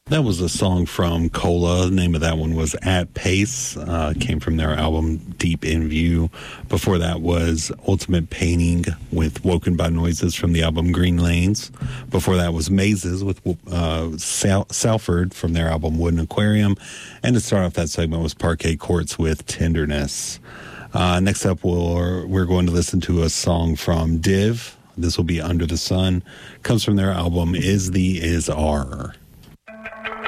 That was a song from Cola. The name of that one was At Pace. Came from their album Deep in View. Before that was Ultimate Painting with Woken by Noises from the album Green Lanes. Before that was Mazes with Salford from their album Wooden Aquarium. And to start off that segment was Parquet Courts with Tenderness. Next up, we're going to listen to a song from Div. This will be Under the Sun. Comes from their album Is the Is Are.